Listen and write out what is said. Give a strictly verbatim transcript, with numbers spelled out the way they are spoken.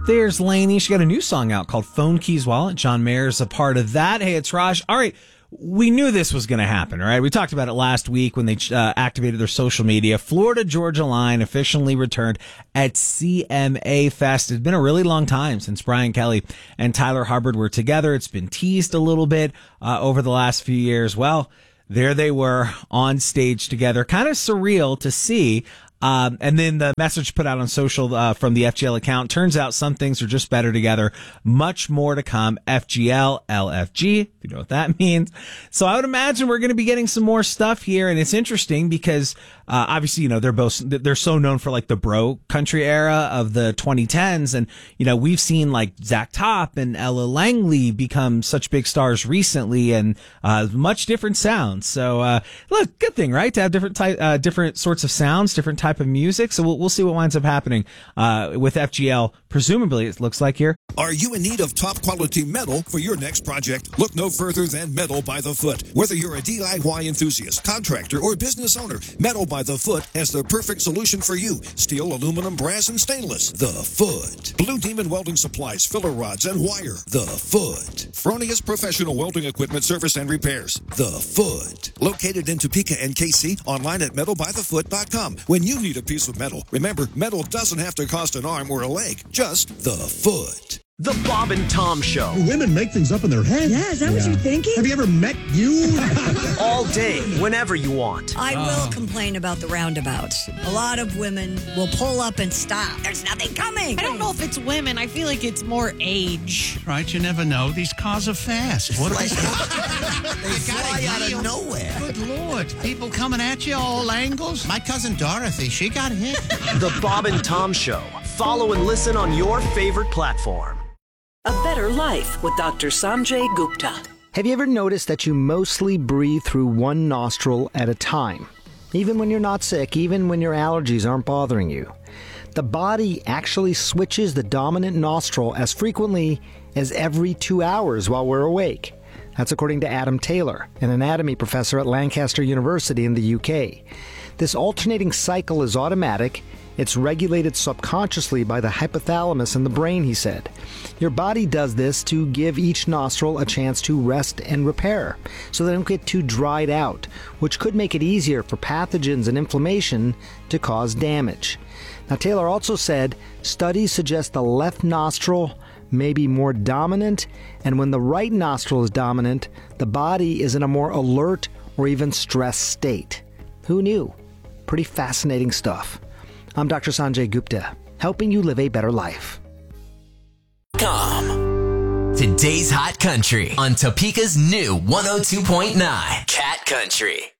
There's Lainey. She got a new song out called Phone Keys Wallet. John Mayer's a part of that. Hey, it's Raj. All right. We knew this was going to happen, right? We talked about it last week when they uh, activated their social media. Florida Georgia Line officially returned at C M A Fest. It's been a really long time since Brian Kelly and Tyler Hubbard were together. It's been teased a little bit uh, over the last few years. Well, there they were on stage together. Kind of surreal to see. Um, and then the message put out on social uh, from the F G L account. Turns out some things are just better together. Much more to come. F G L, L F G, if you know what that means. So I would imagine we're going to be getting some more stuff here. And it's interesting because uh, obviously, you know, they're both, they're so known for like the bro country era of the twenty tens. And, you know, we've seen like Zach Top and Ella Langley become such big stars recently and uh, much different sounds. So uh, look, good thing, right? To have different type, uh, different sorts of sounds, different type of music. So we'll, we'll see what winds up happening uh, with F G L. Presumably, it looks like here. Are you in need of top quality metal for your next project? Look no further than Metal by the Foot. Whether you're a D I Y enthusiast, contractor, or business owner, Metal by the Foot has the perfect solution for you. Steel, aluminum, brass, and stainless. The Foot. Blue Demon Welding Supplies, filler rods, and wire. The Foot. Fronius Professional Welding Equipment Service and Repairs. The Foot. Located in Topeka and K C, online at metal by the foot dot com. When you need a piece of metal, remember, metal doesn't have to cost an arm or a leg. Just the Foot. The Bob and Tom Show. Women make things up in their head. Yeah, is that yeah. what you're thinking? Have you ever met you? All day, whenever you want. I oh. will complain about the roundabouts. A lot of women will pull up and stop. There's nothing coming. I don't know if it's women. I feel like it's more age. Right, you never know. These cars are fast. What are they? They fly out of nowhere. Good Lord. People coming at you all angles. My cousin Dorothy, she got hit. The Bob and Tom Show. Follow and listen on your favorite platform. A Better Life with Doctor Sanjay Gupta. Have you ever noticed that you mostly breathe through one nostril at a time? Even when you're not sick, even when your allergies aren't bothering you. The body actually switches the dominant nostril as frequently as every two hours while we're awake. That's according to Adam Taylor, an anatomy professor at Lancaster University in the U K. This alternating cycle is automatic. It's regulated subconsciously by the hypothalamus in the brain, he said. Your body does this to give each nostril a chance to rest and repair, so they don't get too dried out, which could make it easier for pathogens and inflammation to cause damage. Now, Taylor also said studies suggest the left nostril may be more dominant, and when the right nostril is dominant, the body is in a more alert or even stressed state. Who knew? Pretty fascinating stuff. I'm Doctor Sanjay Gupta, helping you live a better life. Com. Today's Hot Country on Topeka's new one oh two point nine Cat Country.